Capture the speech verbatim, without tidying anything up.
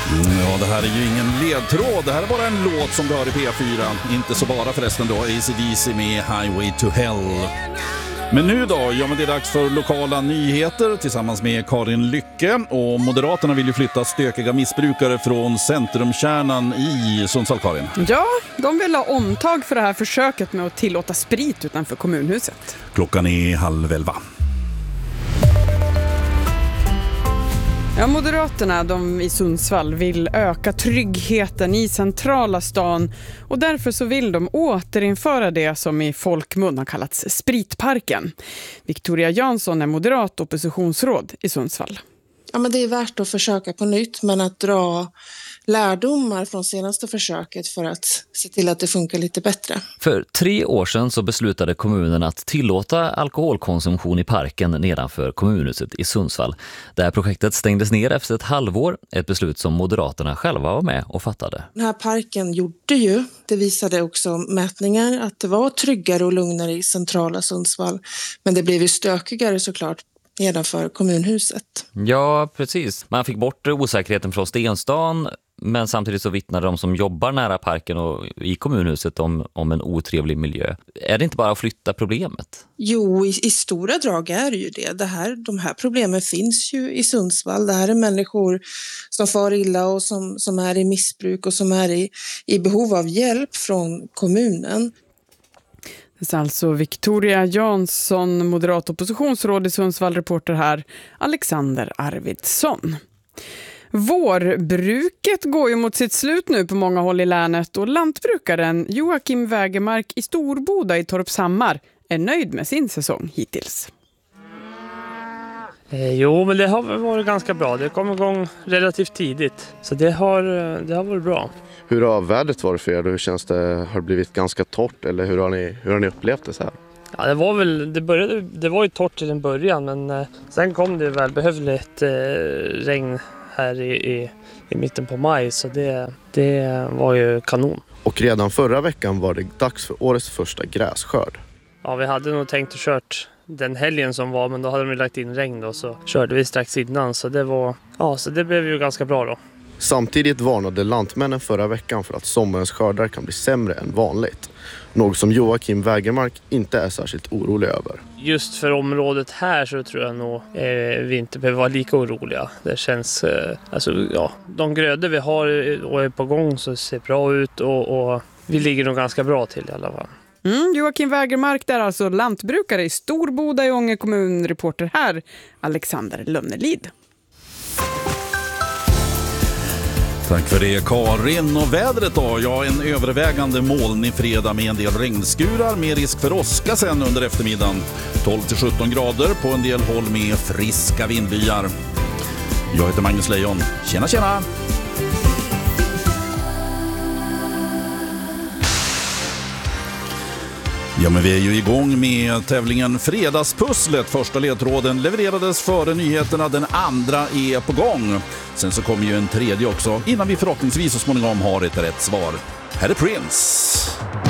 Ja, det här är ju ingen ledtråd. Det här är bara en låt som du hör i P fyra. Inte så bara förresten då, A C D C med Highway to Hell. Men nu då, ja men det är dags för lokala nyheter tillsammans med Karin Lycke. Och Moderaterna vill ju flytta stökiga missbrukare från centrumkärnan i Sundsvall, Karin. Ja, de vill ha omtag för det här försöket med att tillåta sprit utanför kommunhuset. Klockan är halv elva. Ja, Moderaterna de i Sundsvall vill öka tryggheten i centrala stan och därför så vill de återinföra det som i folkmun har kallats spritparken. Victoria Jansson är moderat oppositionsråd i Sundsvall. Ja, men det är värt att försöka på nytt, men att dra lärdomar från senaste försöket för att se till att det funkar lite bättre. För tre år sedan så beslutade kommunen att tillåta alkoholkonsumtion i parken nedanför kommunhuset i Sundsvall. Det här projektet stängdes ner efter ett halvår, ett beslut som Moderaterna själva var med och fattade. Den här parken gjorde ju, det visade också mätningar, att det var tryggare och lugnare i centrala Sundsvall. Men det blev ju stökigare såklart nedanför kommunhuset. Ja, precis. Man fick bort osäkerheten från Stenstan, men samtidigt så vittnar de som jobbar nära parken och i kommunhuset om, om en otrevlig miljö. Är det inte bara att flytta problemet? Jo, i, i stora drag är det ju det. det här, de här problemen finns ju i Sundsvall. Det här är människor som far illa och som, som är i missbruk och som är i, i behov av hjälp från kommunen. Det är alltså Victoria Jansson, moderat oppositionsråd i Sundsvall, reporter här, Alexander Arvidsson. Vårbruket går ju mot sitt slut nu på många håll i länet och lantbrukaren Joakim Wägermark i Storboda i Torpshammar är nöjd med sin säsong hittills. Eh, jo, men det har varit ganska bra. Det kom igång relativt tidigt, så det har, det har varit bra. Hur har vädret varit för er? Hur känns det? Har det blivit ganska torrt eller hur har ni, hur har ni upplevt det så här? Ja, det var väl, det började, det var ju torrt i den början, men eh, sen kom det väl behövligt eh, regn här i, i, i mitten på maj, så det, det var ju kanon. Och redan förra veckan var det dags för årets första grässkörd. Ja, vi hade nog tänkt att kört den helgen som var, men då hade de lagt in regn då, så körde vi strax innan, så det var, ja, så det blev ju ganska bra då. Samtidigt varnade lantmännen förra veckan för att sommarens skördar kan bli sämre än vanligt. Något som Joakim Wägermark inte är särskilt orolig över. Just för området här så tror jag nog eh, vi inte behöver vara lika oroliga. Det känns, eh, alltså ja, de grödor vi har och är på gång så ser bra ut och, och vi ligger nog ganska bra till i alla fall. Mm, Joakim Wägermark där, alltså lantbrukare i Storboda i Ånge kommun, reporter här, Alexander Lönnelid. Tack för det, Karin. Och vädret då? Ja, en övervägande molnig fredag med en del regnskurar med risk för åska sen under eftermiddagen. tolv till sjutton grader på en del håll med friska vindbyar. Jag heter Magnus Lejon. Tjena, tjena! Ja, men vi är ju igång med tävlingen Fredagspusslet. Första ledtråden levererades före nyheterna, den andra är på gång. Sen så kommer ju en tredje också innan vi förhoppningsvis så småningom har ett rätt svar. Här är Prince.